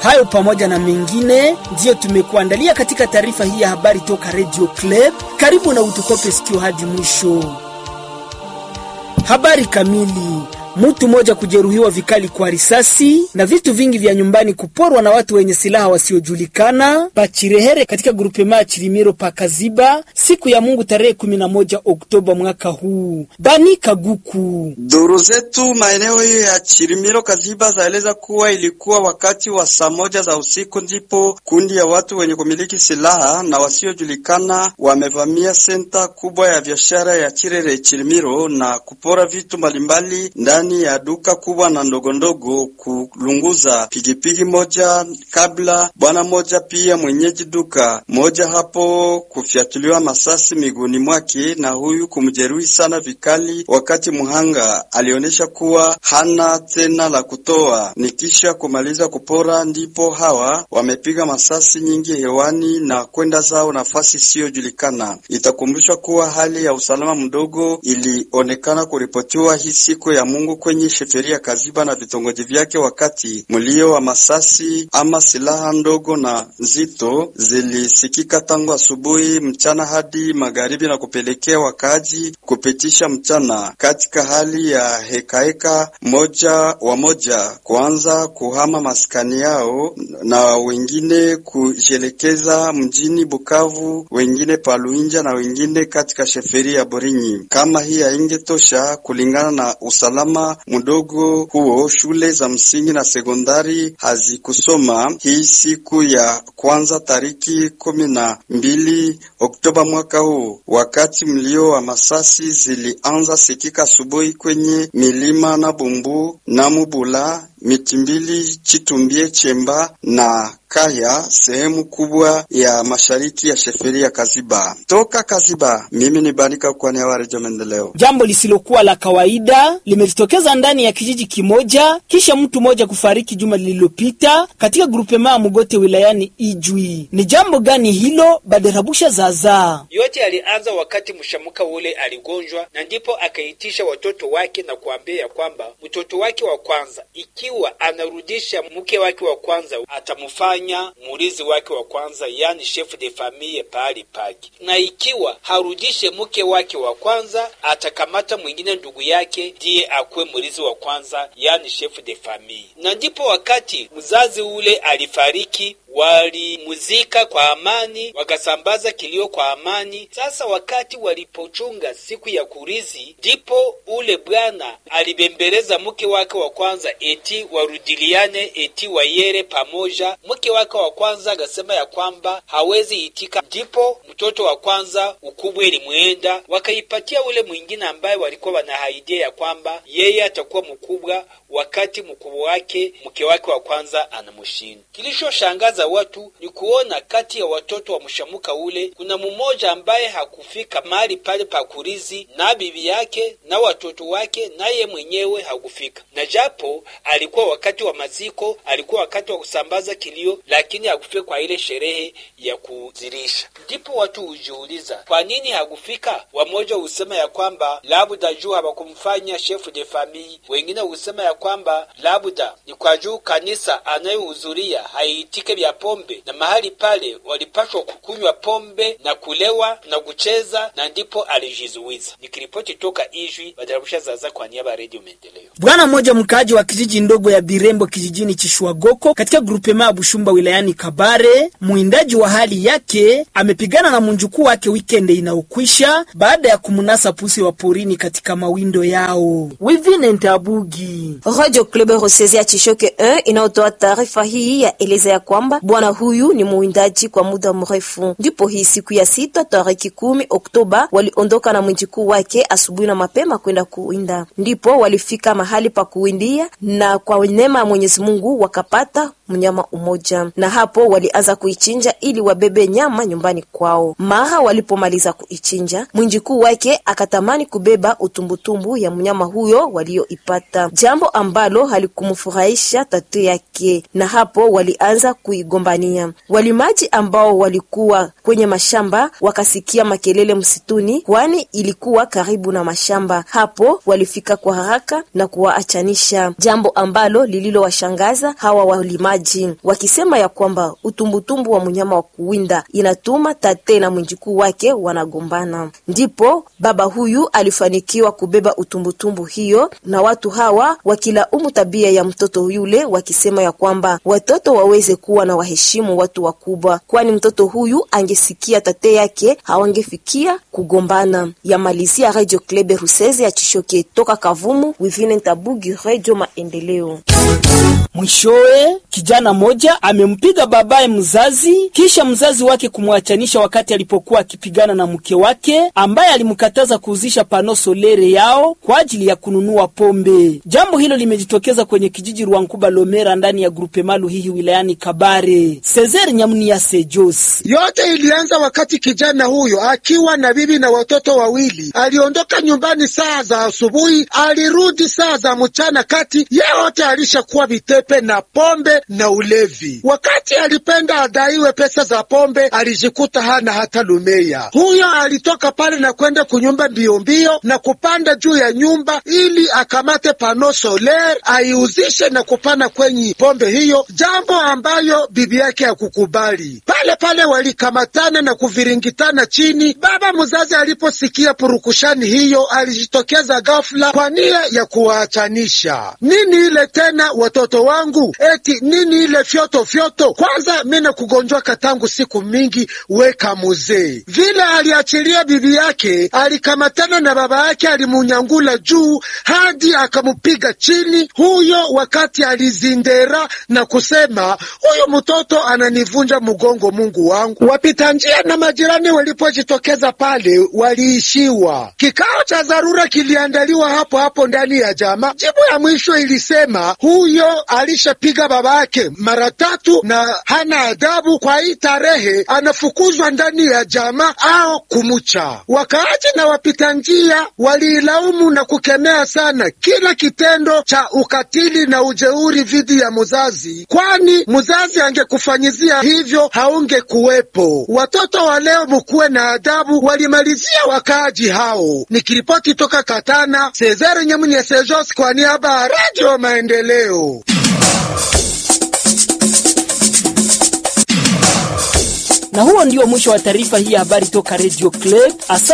Hayo pamoja na mengine ndiyo tumekuandalia katika taarifa hii ya habari toka Radio Club. Karibu na utukope sikio hadi mwisho. Habari kamili. Mtu mmoja kujeruhiwa vikali kwa risasi na vitu vingi vya nyumbani kuporwa na watu wenye silaha wasiojulikana Bachirehere katika grupema Chirimiro Pakaziba siku ya Mungu tarehe 11 Oktoba mwaka huu. Bani Kaguku. Duru zetu maeneo hiyo ya Chirimiro Kaziba zaeleza kuwa ilikuwa wakati wa saa moja za usiku ndipo kundi ya watu wenye kumiliki silaha na wasiojulikana wamevamia senta kubwa ya biashara ya Chirere Chirimiro na kupora vitu mbalimbali ndani ya duka kubwa na ndogondogo, kulunguza pigipigi moja kabla bwana moja pia mwenyeji duka moja hapo kufyatuliwa masasi miguuni mwake na huyu kumjeruhi sana vikali, wakati muhanga alionyesha kuwa hana tena la kutoa. Nikisha kumaliza kupora ndipo hawa wamepiga masasi nyingi hewani na kwenda zao nafasi sio julikana. Itakumbushwa kuwa hali ya usalama mdogo ilionekana kuripotiwa hii siku ya Mungu kwenye sheferia Kaziba na vitongoji vyake, wakati mlio wa masasi ama silaha ndogo na nzito zilisikika tangu asubuhi, mchana hadi magharibi na kupelekea wakaji kupitisha mchana katika hali ya hekaheka, moja kuanza kuhama maskani yao na wengine kujelekeza mjini Bukavu, wengine Paluinja na wengine katika sheferia Borinyi. Kama hii haingetosha, kulingana na usalama mdogo huo, shule za msingi na sekondari hazikusoma hii siku ya kwanza tariki 12 Oktoba mwaka huu, wakati mlio wa masasi zilianza sikika asubuhi kwenye milima na Bumbu na Mubula, Mitimbili, Chitumbie, Chemba na Kaya, sehemu kubwa ya mashariki ya sheferia Kaziba. Toka Kaziba, mimi ni Banika kwa niaba ya Radio Maendeleo. Jambo lisilokuwa la kawaida limejitokeza ndani ya kijiji kimoja kisha mtu mmoja kufariki juma lililopita katika grupema Mugote wilayani Ijwi. Ni jambo gani hilo? Baderabusha Zaza. Yote alianza wakati mshamuka ule aligonjwa, na ndipo akaitisha watoto wake na kuambia kwamba mtoto wake wa kwanza ikiwa anarudisha mke wake wa kwanza atamfanya murizi wake wa kwanza, yani chef de famille pali paki, na ikiwa harudishe mke wake wa kwanza atakamata mwingine ndugu yake ndiye akwe murizi wa kwanza, yani chef de famille. Na ndipo wakati mzazi ule alifariki, walimuzika kwa amani, wakasambaza kilio kwa amani. Sasa wakati walipochunga siku ya kurizi, ndipo ule bwana alibembeleza mke wake wa kwanza eti warudiliane, eti wayere pamoja. Mke wake wa kwanza akasema ya kwamba hawezi itika. Ndipo mtoto wa kwanza ukubwa ilimuenda, wakaipatia ule mwingine ambaye walikuwa wanahaidia ya kwamba yeye atakuwa mkubwa, wakati mkubwa wake mke wake wa kwanza anamshinda. Kilichoshangaza watu ni kuona kati ya watoto wa mshamuka ule kuna mmoja ambaye hakufika mahali pale pa kurizi, na bibi yake na watoto wake, naye mwenyewe hakufika. Na japo alikuwa wakati wa maziko, alikuwa wakati wa kusambaza kilio, lakini hakufika kwa ile sherehe ya kuzirisha. Ndipo watu hujiuliza kwa nini hakufika. Wamoja husema ya kwamba labda juu hawakumfanya chef de famille, wengine husema ya kwamba labda ni kwa juu kanisa anayohudhuria haitike vya pombe, na mahali pale walipashwa kukunywa pombe na kulewa na kucheza, na ndipo alijizuiza. Nikiripoti toka Ijwi, Badarabusha Zaza kwa niaba ya Radio Maendeleo. Bwana mmoja mkaaji wa kijiji ndogo ya Birembo kijijini Chishwagoko katika grupema ya Bushumba wilayani Kabare, muindaji wa hali yake amepigana na munjukuu wake weekend inaokwisha baada ya kumunasa pusi wa porini katika mawindo yao. Wivine Ntabugi. Radio Club Rosezia Chishoke 1 inaotoa taarifa hii ya eleza ya kwamba bwana huyu ni muwindaji kwa muda mrefu. Ndipo hii siku ya 6 tarehe 10 Oktoba waliondoka na mjukuu wake asubuhi na mapema kwenda kuwinda. Ndipo walifika mahali pa kuwindia na kwa neema ya Mwenyezi Mungu wakapata mnyama umoja, na hapo walianza kuichinja ili wabebe nyama nyumbani kwao. Mara walipomaliza kuichinja, mjukuu wake akatamani kubeba utumbutumbu ya mnyama huyo walioipata, jambo ambalo halikumfurahisha tatu yake, na hapo walianza kuigo kugombania. Walimaji ambao walikuwa kwenye mashamba wakasikia makelele msituni, kwani ilikuwa karibu na mashamba. Hapo walifika kwa haraka na kuwaachanisha, jambo ambalo lililowashangaza hawa walimaji, wakisema ya kwamba utumbutumbu wa mnyama wa kuwinda inatuma tate na mjukuu wake wanagombana. Ndipo baba huyu alifanikiwa kubeba utumbutumbu hiyo, na watu hawa wakilaumu tabia ya mtoto yule, wakisema ya kwamba watoto waweze kuwa na waheshimu watu wakubwa, kwani mtoto huyu angesikia tate yake hawangefikia kugombana. Yamalizia Radio Club Ruseze ya Chishoke toka Kavumu, Wivine Ntabugi, Radio Maendeleo. Mwishowe, kijana moja amempiga babaye mzazi kisha mzazi wake kumwachanisha wakati alipokuwa akipigana na mke wake ambaye alimkataza kuuzisha pano solere yao kwa ajili ya kununua pombe. Jambo hilo limejitokeza kwenye kijiji Rwankuba Lomera ndani ya grupe Malu hihi wilayani Kabare. Cesar Nyamunia Sejos. Yote ilianza wakati kijana huyo akiwa na bibi na watoto wawili aliondoka nyumbani saa za asubuhi, alirudi saa za mchana kati, yote alishakuwa vitepe na pombe na ulevi. Wakati alipenda adaiwe pesa za pombe, alijikuta hana hata lumea. Huyo alitoka pale na kwenda kunyumba mbio mbio na kupanda juu ya nyumba ili akamate pano soler aiuzishe na kupana kwenye pombe hiyo, jambo ambayo bibi yake hakukubali. Pale pale walikamatana na kuviringitana chini. Baba mzazi aliposikia purukushani hiyo, alijitokeza ghafla kwa nia ya kuwaachanisha. Nini ile tena watoto wangu? Eti nini ile fyoto fyoto? Kwanza mina kugonjwa katangu siku mingi, weka muzee. Vile aliachilia bibi yake, alikamatana na baba yake, alimunyangula juu hadi akamupiga chini. Huyo wakati alizindera na kusema, huyu mtoto ananivunja mgongo, Mungu wangu. Wapita njia na majirani walipojitokeza pale waliishiwa. Kikao cha dharura kiliandaliwa hapo hapo ndani ya jamaa. Jibu ya mwisho ilisema huyo alishapiga babake mara 3 na hana adabu, kwa hii tarehe anafukuzwa ndani ya jamaa au kumucha. Wakaaji na wapita njia waliilaumu na kukemea sana kila kitendo cha ukatili na ujeuri dhidi ya mzazi, kwani mzazi angekufanyizia hivyo haungekuwepo. Watoto wa leo mkuwe na adabu, walimalizia wakaaji hao. Nikiripoti toka Katana, Cesar Nyamunia Sejos kwa niaba ya Radio Maendeleo. Na huo ndio mwisho wa taarifa hii ya habari toka Radio Club.